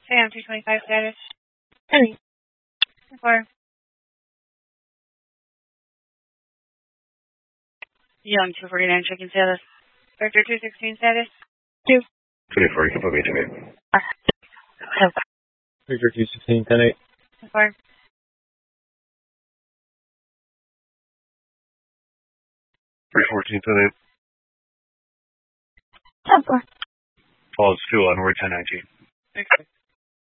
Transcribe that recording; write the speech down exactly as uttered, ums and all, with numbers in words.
Sam, two twenty-five status. Any. four. Young, two forty-nine, checking status. Vector, two sixteen status. two. twenty-four, you can put me to me. Victor two sixteen, ten eight. four. three fourteen, ten eight. ten four. Falls two onward, ten nineteen. Okay.